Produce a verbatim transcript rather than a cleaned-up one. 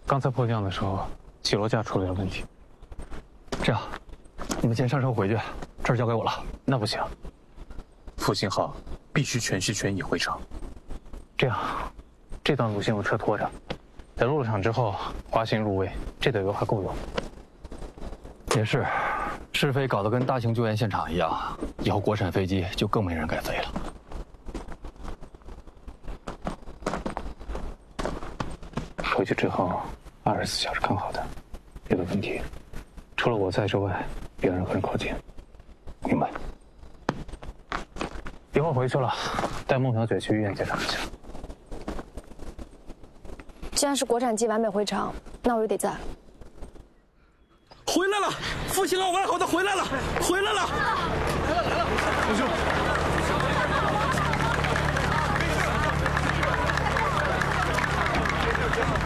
刚才迫降的时候，起落架出了点问题。 这样，你们先上车回去，这儿交给我了。 那不行， 复兴号必须全虚全已回城。 这样，这段路先用车拖着，等入了场之后滑行入位，这队油还够用。 也是，试飞搞得跟大型救援现场一样，以后国产飞机就更没人敢飞了。 回去之后，二十四小时看好它，别的问题，除了我在之外，别让任何人靠近，明白？一会儿回去了，带孟小姐去医院检查一下。 既然是国产机完美回场，那我就得在。 回来了，复兴号完好的回来了，回来了，来了来了，师兄。 这